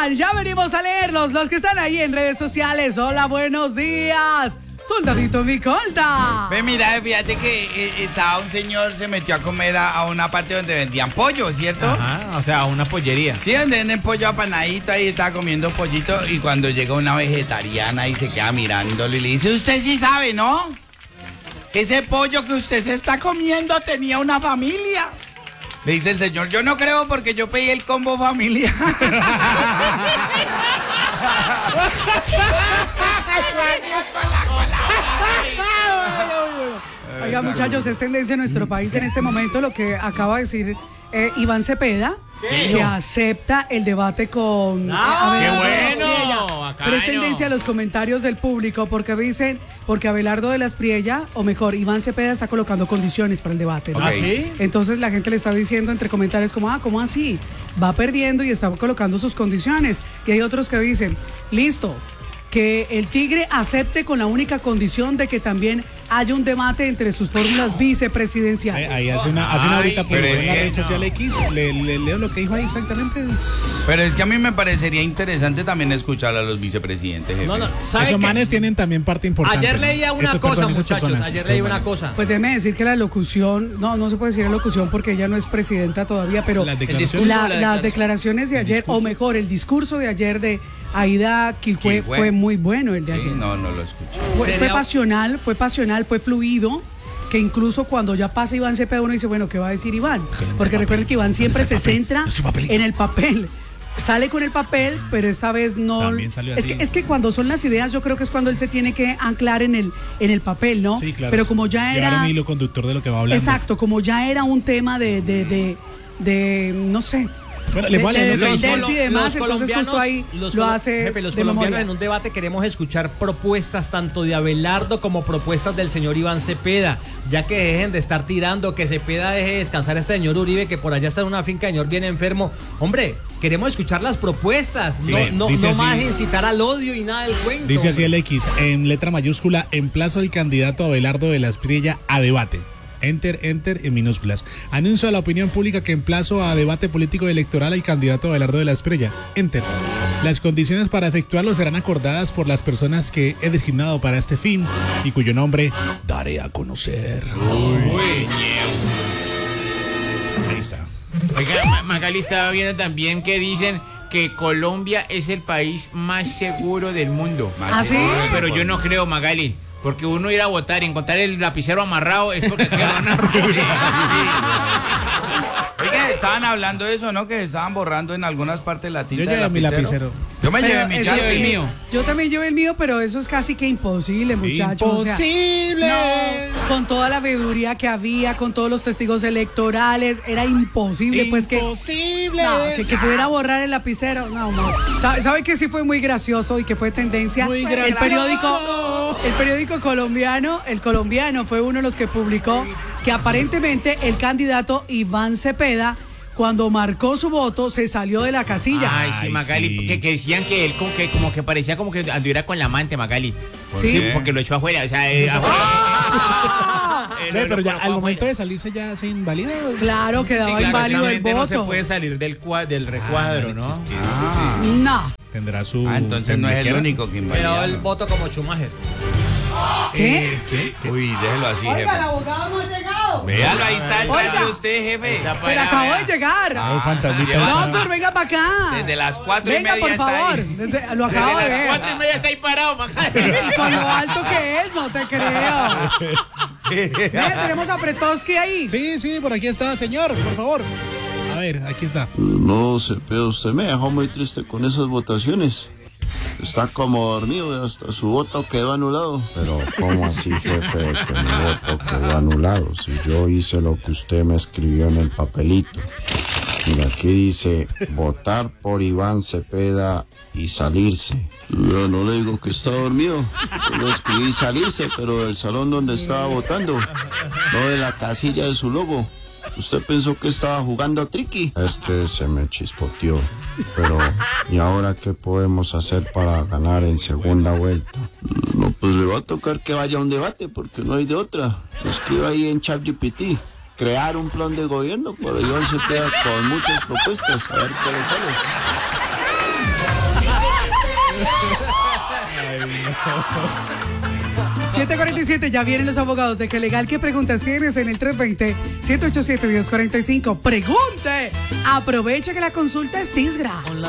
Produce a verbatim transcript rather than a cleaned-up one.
escriban, ya venimos a leerlos, los que están ahí en redes sociales. Hola, buenos días. Soldadito mi colta. Ve, mira, fíjate que eh, estaba un señor, se metió a comer a, a una parte donde vendían pollo, ¿cierto? Ajá, o sea, una pollería. Sí, donde venden pollo apanadito, ahí estaba comiendo pollito y cuando llega una vegetariana y se queda mirándolo y le dice, usted sí sabe, ¿no? Ese pollo que usted se está comiendo tenía una familia. Le dice el señor, yo no creo porque yo pedí el combo familia. Oiga, muchachos, es tendencia en nuestro país en este momento lo que acaba de decir eh, Iván Cepeda, ¿Qué? que acepta el debate con... ¡Ah, eh, qué Abelardo de bueno! Las Priella. Bacano. Pero es tendencia a los comentarios del público porque dicen, porque Abelardo de Las Priella, o mejor, Iván Cepeda está colocando condiciones para el debate, ¿no? ¿Ah, sí? Entonces la gente le está diciendo entre comentarios como, ah, ¿cómo así? Va perdiendo y está colocando sus condiciones. Y hay otros que dicen, listo, que el Tigre acepte con la única condición de que también haya un debate entre sus fórmulas vicepresidenciales. Ahí hace una, hace una horita Ay, por pero es en la que red social no. X, le, le leo lo que dijo ahí exactamente. Pero es que a mí me parecería interesante también escuchar a los vicepresidentes, jefe. No, no, ¿sabe Esos qué? manes tienen también parte importante. Ayer ¿no? leía una Estos cosa, personas, esas muchachos, personas, ayer estos leí una manes. cosa. Pues déjeme decir que la locución, no, no se puede decir la locución porque ella no es presidenta todavía, pero Las El declaraciones. discurso la- de la las declaraciones de ayer, o mejor, el discurso de ayer de Aida Quilhue Quilhue. fue muy bueno el de Sí, ayer. no, no lo escuché. Fue, fue Sería- pasional, fue pasional, fue fluido, que incluso cuando ya pasa Iván Cepeda uno dice, bueno, ¿qué va a decir Iván? Porque recuerden que Iván siempre se centra en el papel. Sale con el papel, pero esta vez no. También salió Es así. que, es que cuando son las ideas, yo creo que es cuando él se tiene que anclar en el, en el papel, ¿no? Sí, claro. Pero como ya Llevar era. un hilo conductor de lo que va hablando. Exacto, como ya era un tema de, de, de, de no sé. Bueno, les voy a de, leer de lo que dice. defenderse y demás, Los entonces colombianos- justo ahí los lo colo- hace Jefe, los de colombianos memoria. en un debate queremos escuchar propuestas tanto de Abelardo como propuestas del señor Iván Cepeda, ya que dejen de estar tirando, que Cepeda deje descansar a este señor Uribe, que por allá está en una finca, señor bien enfermo. Hombre, queremos escuchar las propuestas, Sí, no, no, dice no así. más incitar al odio y nada del cuento. Dice así hombre. el X, en letra mayúscula, emplazo al candidato Abelardo de Las Priella a debate. Enter, enter en minúsculas. Anuncio a la opinión pública que emplazo a debate político electoral al candidato Abelardo de Las Priella. Enter. Las condiciones para efectuarlo serán acordadas por las personas que he designado para este fin y cuyo nombre daré a conocer. Ahí está. Oiga, Ma- Magali estaba viendo también que dicen que Colombia es el país más seguro del mundo. ¿Ah, sí? Pero yo no creo, Magali, porque uno ir a votar y encontrar el lapicero amarrado es porque te van a Oiga, estaban hablando de eso, ¿no? Que se estaban borrando en algunas partes la tinta Yo del llevé mi lapicero. Yo me Pero llevé mi eso- Sharpie. el mío. Yo también llevé el mío, pero eso es casi que imposible, muchachos. O sea, ¡Imposible! no, con toda la veeduría que había, con todos los testigos electorales, era imposible, pues que, ¡Imposible! no, que, que pudiera borrar el lapicero. No, no. ¿Sabe, sabe que sí fue muy gracioso y que fue tendencia? Muy el gracioso. periódico, el periódico colombiano, el colombiano fue uno de los que publicó que aparentemente el candidato Iván Cepeda, cuando marcó su voto, se salió de la casilla. Ay, sí, Ay, Magali, sí. Que, que decían que él como que, como que parecía como que anduviera con la amante, Magali. ¿Sí? Sí, porque lo echó afuera, o sea, eh, afuera. Eh, Ve, lo- pero lo ya colocó al momento afuera. de salirse ya se invalida. Claro, Sí, quedaba claro, inválido el exactamente, voto. no se puede salir del, cua- del recuadro, ¿no? Ah, No. Tendrá su. Ah, entonces no es el tendría- único que Quedó invalida. el voto como Schumacher. ¿Qué? Uy, déjelo así, jefe. abogado no ha llegado. Véalo, ahí está detrás Oiga. de usted, jefe. Está Pero para- acabo de llegar. Ay, fantasmita. Ah, Doctor, venga para acá. Desde las cuatro y Venga, media por está favor. ahí. Desde- lo acabo de Desde las ver. cuatro y media está ahí parado, Magali. Y con lo alto que es, no te creo. Mira, tenemos a Pretowski ahí. Sí, sí, por aquí está, señor, por favor. A ver, aquí está. No sé, pero usted me dejó muy triste con esas votaciones. Está como dormido y hasta su voto quedó anulado. Pero ¿cómo así, jefe, que mi voto quedó anulado? Si yo hice lo que usted me escribió en el papelito. Mira, aquí dice votar por Iván Cepeda y salirse. Yo no le digo que está dormido. Yo lo escribí salirse, pero del salón donde estaba votando, no de la casilla de su logo. ¿Usted pensó que estaba jugando a triqui? Es que se me chispoteó. Pero, ¿y ahora qué podemos hacer para ganar en segunda vuelta? No, pues le va a tocar que vaya a un debate, porque no hay de otra. Escriba ahí en ChatGPT. Crear un plan de gobierno por Iván Cepeda con muchas propuestas. A ver qué le sale. siete cuarenta y siete, ya vienen los abogados de Que Legal. ¿Qué preguntas tienes en el tres dos cero, siete ocho siete, uno dos cuatro cinco? Pregunte. Aprovecha que la consulta es Tisgra.